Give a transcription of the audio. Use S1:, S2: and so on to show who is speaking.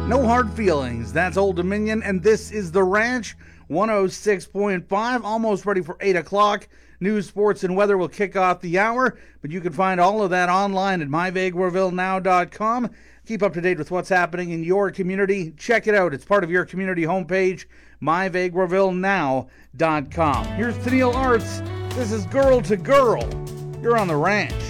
S1: No hard feelings. That's Old Dominion, and this is The Ranch, 106.5, almost ready for 8 o'clock. News, sports, and weather will kick off the hour, but you can find all of that online at myvegrevillenow.com. Keep up to date with what's happening in your community. Check it out. It's part of your community homepage, myvegrevillenow.com. Here's Tennille Arts. This is Girl to Girl. You're on The Ranch.